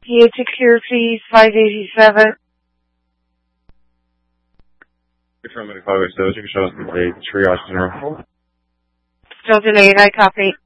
PH Security 587. Affirmative 587, you can show us the triage general. Still delayed, I copy.